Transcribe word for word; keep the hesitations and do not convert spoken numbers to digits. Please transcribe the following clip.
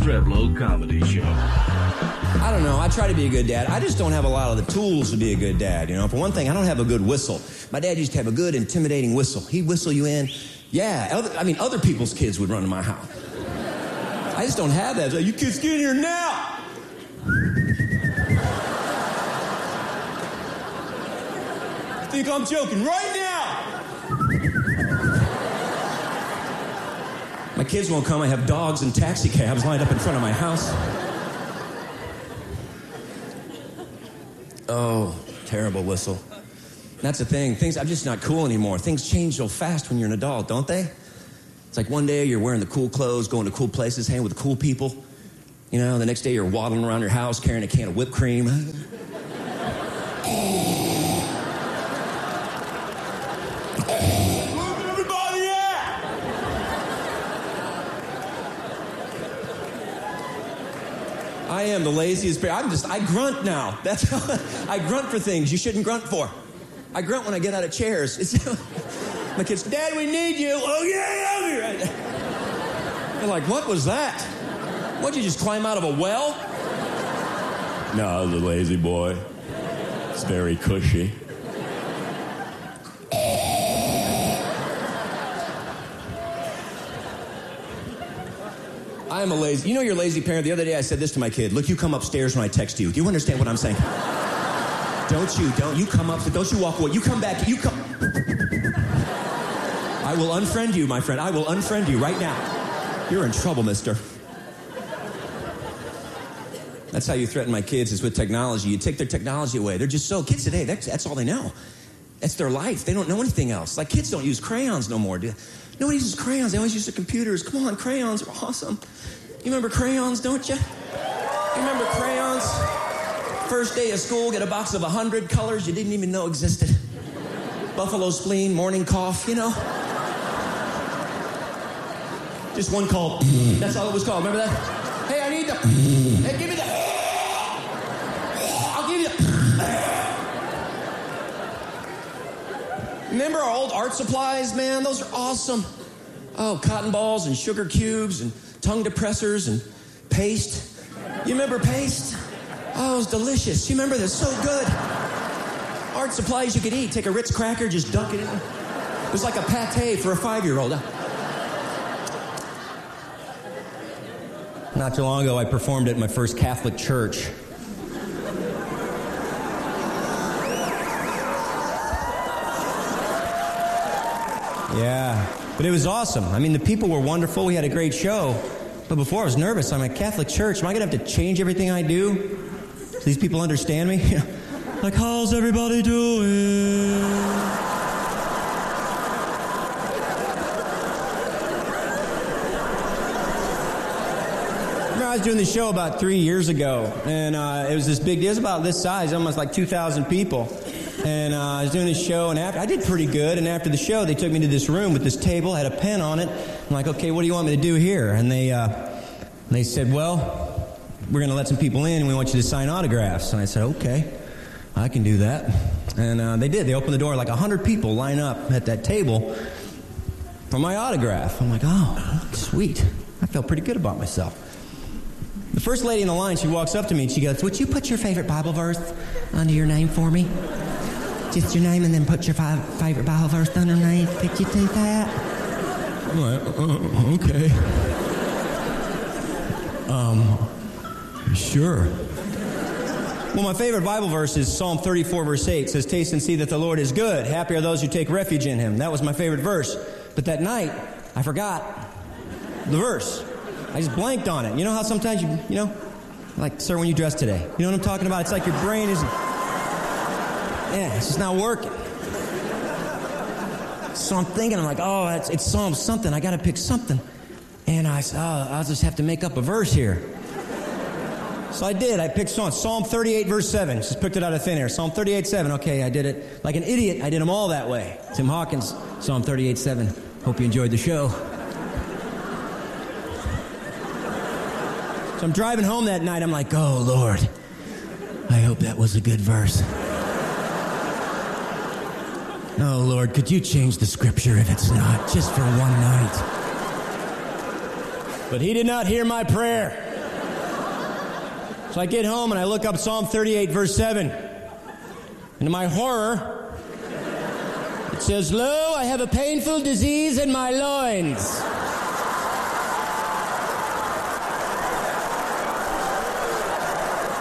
Treblo Comedy Show. I don't know. I try to be a good dad. I just don't have a lot of the tools to be a good dad. You know, for one thing, I don't have a good whistle. My dad used to have a good, intimidating whistle. He'd whistle you in. Yeah, other, I mean, other people's kids would run to my house. I just don't have that. Like, you kids get in here now. I think I'm joking right now. My kids won't come. I have dogs and taxi cabs lined up in front of my house. Oh, terrible whistle. That's the thing. Things, I'm just not cool anymore. Things change so fast when you're an adult, don't they? It's like one day you're wearing the cool clothes, going to cool places, hanging with cool people. You know, the next day you're waddling around your house carrying a can of whipped cream. Move everybody out! I am the laziest bear. I'm just, I grunt now. That's how I grunt for things you shouldn't grunt for. I grunt when I get out of chairs. It's, my kids, Dad, we need you. Oh, yeah, I'll be right. They're like, what was that? What'd you just climb out of a well? No, I was a lazy boy. It's very cushy. I am a lazy... You know you're a lazy parent. The other day I said this to my kid. Look, you come upstairs when I text you. Do you understand what I'm saying? Don't you, don't you come up, don't you walk away. You come back, you come... I will unfriend you, my friend. I will unfriend you right now. You're in trouble, mister. That's how you threaten my kids, is with technology. You take their technology away. They're just so... Kids today, that's, that's all they know. That's their life. They don't know anything else. Like, kids don't use crayons no more. Do Nobody uses crayons. They always use their computers. Come on, crayons are awesome. You remember crayons, don't you? You remember crayons? First day of school, get a box of a hundred colors you didn't even know existed. Buffalo spleen, morning cough, you know. Just one called. That's all it was called. Remember that? Hey, I need the... Hey, give me the... I'll give you the... Remember our old art supplies, man? Those are awesome. Oh, cotton balls and sugar cubes and tongue depressors and paste. You remember paste? Oh, it was delicious. You remember this? So good. Art supplies you could eat. Take a Ritz cracker, just dunk it in. It was like a pate for a five-year-old. Not too long ago, I performed at my first Catholic church. Yeah, but it was awesome. I mean, the people were wonderful. We had a great show. But before I was nervous, I'm at Catholic church. Am I going to have to change everything I do? So these people understand me? Like, how's everybody doing? I was doing this show about three years ago, and uh, it was this big deal. It was about this size, almost like two thousand people. And uh, I was doing this show, and after, I did pretty good. And after the show, they took me to this room with this table, had a pen on it. I'm like, okay, what do you want me to do here? And they uh, they said, well, we're going to let some people in, and we want you to sign autographs. And I said, okay, I can do that. And uh, they did. They opened the door, like one hundred people line up at that table for my autograph. I'm like, oh, sweet. I felt pretty good about myself. The first lady in the line, she walks up to me and she goes, would you put your favorite Bible verse under your name for me? Just your name and then put your five, favorite Bible verse underneath. Could you do that? I'm like, uh, okay. Um, sure. Well, my favorite Bible verse is Psalm thirty-four, verse eight. It says, taste and see that the Lord is good. Happy are those who take refuge in him. That was my favorite verse. But that night, I forgot the verse. I just blanked on it. You know how sometimes you, you know, like, sir, when you dress today. You know what I'm talking about? It's like your brain isn't, yeah, it's just not working. So I'm thinking, I'm like, oh, it's, it's Psalm something. I got to pick something. And I said, oh, I'll just have to make up a verse here. So I did. I picked Psalm, Psalm thirty-eight, verse seven. Just picked it out of thin air. Psalm thirty-eight, seven. Okay, I did it. Like an idiot, I did them all that way. Tim Hawkins, Psalm thirty-eight, seven. Hope you enjoyed the show. So I'm driving home that night. I'm like, oh, Lord, I hope that was a good verse. Oh, Lord, could you change the scripture if it's not, just for one night? But he did not hear my prayer. So I get home and I look up Psalm thirty-eight, verse seven. And to my horror, it says, "Lo, I have a painful disease in my loins."